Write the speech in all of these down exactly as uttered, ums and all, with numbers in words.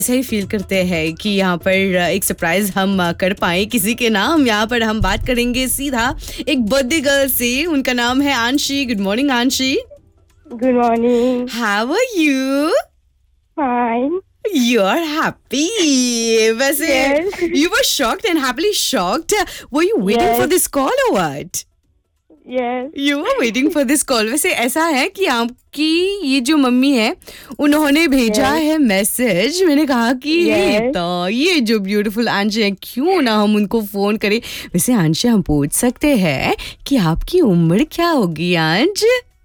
ऐसा ही फील करते हैं कि यहाँ पर एक सरप्राइज हम कर पाए किसी के नाम। यहाँ पर हम बात करेंगे सीधा एक बर्थडे गर्ल से। उनका नाम है आंशी। Good morning आंशी। Good morning. How are you? Fine. You are happy. वैसे Yes. you were shocked and happily shocked. Were you waiting Yes. for this call or what? Yes. You were waiting for this call. वैसे ऐसा है कि आपकी ये जो mummy है उन्होंने भेजा Yes. है मैसेज। मैंने कहा कि Yes. तो ये जो ब्यूटीफुल आंशी है क्यों ना हम उनको फोन करें। वैसे आंशी हम पूछ सकते हैं कि आपकी उम्र क्या होगी आज?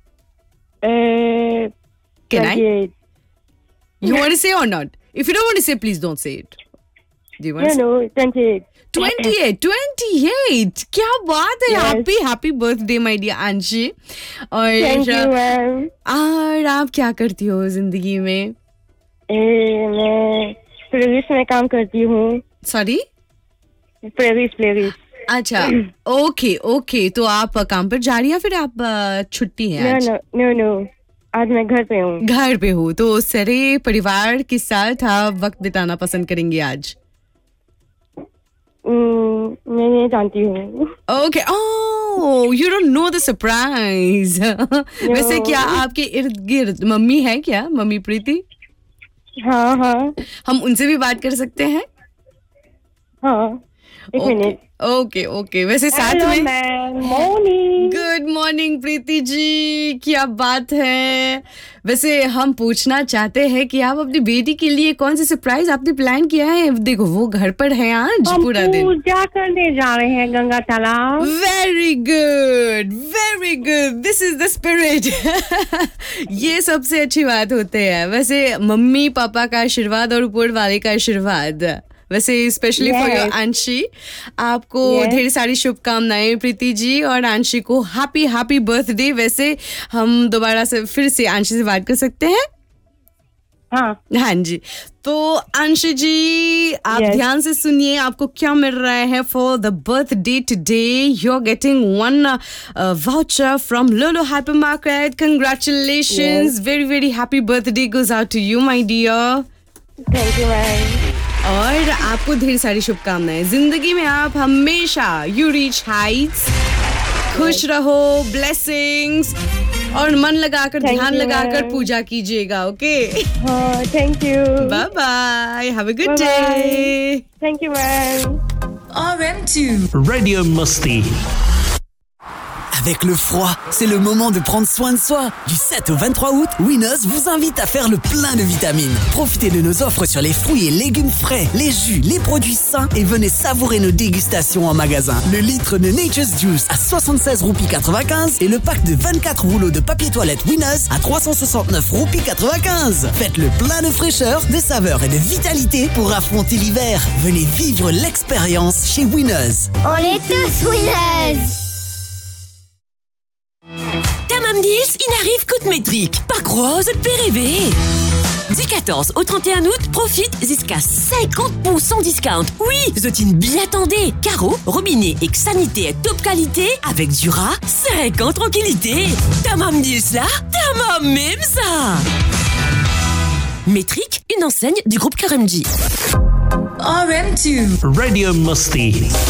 Can I? You want to say or not? If you don't want to say, please don't say it. Do you want no to say? Know twenty eight. twenty-eight, twenty-eight. क्या बात है। Yes. Happy happy birthday my dear आंशी। और thank you ma'am. और आप क्या करती हो जिंदगी में? मैं प्लेलिस्ट में काम करती हूँ। सॉरी? Playlist playlist. अच्छा, ओके ओके। तो आप काम पर जा रही हैं फिर आप अ, छुट्टी है नो आज? नो नो नो आज मैं घर पे हूँ। घर पे हो तो सारे परिवार के साथ आप वक्त बिताना पसंद करेंगे आज? हम्म, मैं नहीं जानती हूँ। Okay. Oh, you don't know the surprise. वैसे क्या आपके इर्द गिर्द मम्मी है क्या? मम्मी प्रीति? हाँ हाँ हम उनसे भी बात कर सकते हैं? हाँ एक मिनट। Okay okay. वैसे साथ हेलो में ma'am. Morning. Good morning Preeti ji. क्या बात है। वैसे हम पूछना चाहते हैं कि आप अपनी बेटी के लिए कौन सी सरप्राइज आपने प्लान किया है? देखो वो घर पर है आज हम पूरा दिन। पूजा करने जा रहे हैं गंगा तालाब। Very good very good. This is the spirit. ये सबसे अच्छी बात होती है। वैसे मम्मी पापा का आशीर्वाद और ऊपर वाले का आशीर्वाद। वैसे स्पेशली फॉर योर Yes. आंशी आपको Yes. ढेर सारी शुभकामनाएं प्रीति जी और आंशी को हैप्पी हैप्पी बर्थडे। वैसे हम दोबारा से फिर से आंशी से बात कर सकते हैं? हाँ हाँ जी। तो आंशी जी आप Yes. ध्यान से सुनिए आपको क्या मिल रहा है for the birthday today. You are getting one voucher from लोलो hyper market. Congratulations. Very very happy birthday goes out to you my dear. Thank you ma'am. और आपको ढेर सारी शुभकामनाएं। जिंदगी में आप हमेशा यू रीच हाइट्स। खुश रहो, ब्लेसिंग्स और मन लगाकर Thank ध्यान you, लगाकर ma'am. पूजा कीजिएगा। ओके हाँ thank you. Bye bye. Have a good Bye-bye. Day. Thank you ma'am. R M two Radio Musty. Avec le froid, c'est le moment de prendre soin de soi. Du sept au vingt-trois août, Winners vous invite à faire le plein de vitamines. Profitez de nos offres sur les fruits et légumes frais, les jus, les produits sains et venez savourer nos dégustations en magasin. Le litre de Nature's Juice à soixante-seize roupies quatre-vingt-quinze et le pack de vingt-quatre rouleaux de papier toilette Winners à trois cent soixante-neuf roupies quatre-vingt-quinze. Faites le plein de fraîcheur, de saveur et de vitalité pour affronter l'hiver. Venez vivre l'expérience chez Winners. On est tous winners! Tamam Deals, il arrive coup métrique. Pas gros, de P R V. Du quatorze au trente et un août, profite jusqu'à cinquante pour cent discount. Oui, zotine bien attendez. Carreau, robinet et sanité top qualité avec Dura, cinq ans tranquillité. Tamam Deals là, tamam même ça. Métrique, une enseigne du groupe K R M G. R M two Radio Musty.